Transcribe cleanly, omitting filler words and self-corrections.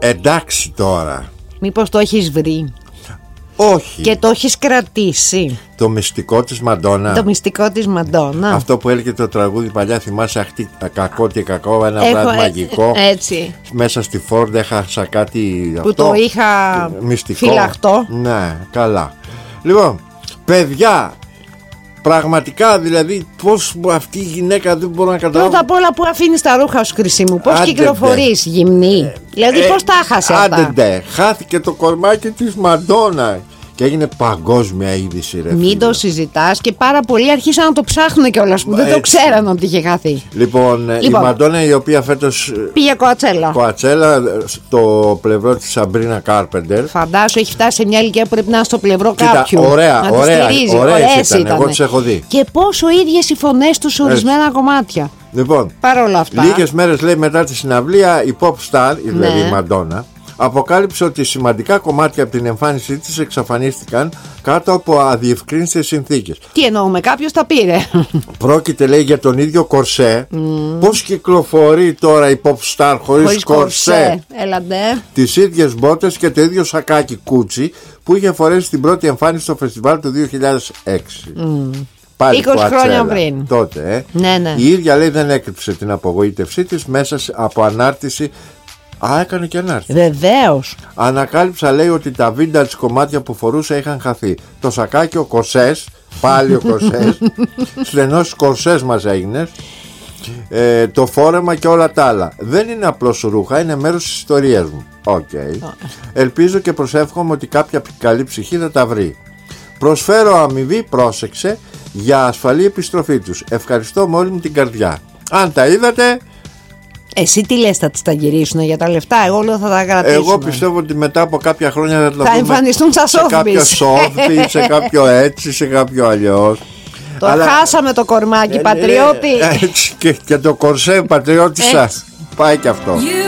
Εντάξει τώρα. Μήπως το έχεις βρει? Όχι. Και το έχεις κρατήσει. Το μυστικό της Μαντόνα. Το μυστικό της Μαντόνα. Αυτό που έλεγε το τραγούδι παλιά, θυμάσαι, αχτή κακό και κακό, ένα βράδυ μαγικό. Έτσι. Μέσα στη Ford έχασα κάτι που αυτό, το είχα μυστικό. Φυλαχτό. Ναι, καλά. Λοιπόν, παιδιά, πραγματικά δηλαδή, πώς αυτή η γυναίκα δεν μπορώ να καταλάβω. Πρώτα απ' όλα, που αφήνεις τα ρούχα σου, Χρυσή μου? Πώς κυκλοφορείς, γυμνή? Δηλαδή, πώς τα χάσε αυτά? Άντε, χάθηκε το κορμάκι της Μαντόνα. Και έγινε παγκόσμια είδηση, ρε. Μην το συζητάς, και πάρα πολλοί αρχίσαν να το ψάχνουν κιόλας, που δεν το ξέραν ότι είχε χαθεί. Λοιπόν, η Μαντόνα, η οποία φέτος πήγε Κοατσέλα στο πλευρό της Σαμπρίνα Κάρπεντερ. Φαντάσου, έχει φτάσει σε μια ηλικία που πρέπει να είναι στο πλευρό κάποιου. Ωραία ήταν. Εγώ τις έχω δει. Και πόσο ίδιες οι φωνές τους σε ορισμένα κομμάτια. Λοιπόν, παρόλα αυτά, λίγες μέρες, λέει, μετά τη συναυλία, η pop star, δηλαδή η Μαντόνα, αποκάλυψε ότι σημαντικά κομμάτια από την εμφάνισή της εξαφανίστηκαν κάτω από αδιευκρίνητες συνθήκες. Τι εννοούμε, κάποιος τα πήρε? Πρόκειται, λέει, για τον ίδιο κορσέ. Πώς κυκλοφορεί τώρα η pop star χωρίς κορσέ? Έλαντε. Τις ίδιες μπότες και το ίδιο σακάκι κούτσι που είχε φορέσει στην πρώτη εμφάνιση στο φεστιβάλ του 2006. Πάλι 20 χρόνια πριν. Τότε, ναι. Η ίδια, λέει, δεν έκρυψε την απογοήτευσή της μέσα από ανάρτηση. Έκανε και ανάρτηση. Βεβαίως. Ανακάλυψα, λέει, ότι τα vintage κομμάτια που φορούσα είχαν χαθεί. Το σακάκι, ο κορσές, πάλι ο κορσές, στενός κορσές μας έγινες, το φόρεμα και όλα τα άλλα. Δεν είναι απλώς ρούχα, είναι μέρος της ιστορίας μου. Ελπίζω και προσεύχομαι ότι κάποια καλή ψυχή θα τα βρει. Προσφέρω αμοιβή, πρόσεξε, για ασφαλή επιστροφή τους. Ευχαριστώ με όλη μου την καρδιά. Αν τα είδατε. Εσύ τι λες, θα τις τα γυρίσουν για τα λεφτά? Εγώ λέω θα τα κρατήσουν. Εγώ πιστεύω ότι μετά από κάποια χρόνια θα εμφανιστούν σαν σε κάποιο σόφι, σε κάποιο έτσι, σε κάποιο αλλιώς. Το χάσαμε το κορμάκι, πατριώτη. Και το κορσέ, πατριώτη σας. Πάει και αυτό.